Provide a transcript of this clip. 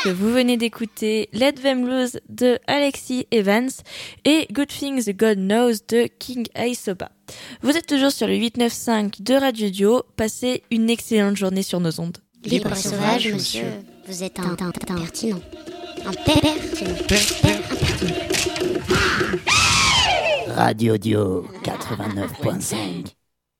puisque vous venez d'écouter Let Them Lose de Alexis Evans et Good Things God Knows de King Aesop. Vous êtes toujours sur le 895 de Radio Dio. Passez une excellente journée sur nos ondes. Libre et sauvage, monsieur. Vous êtes un impertinent. Radio Dio 89.5.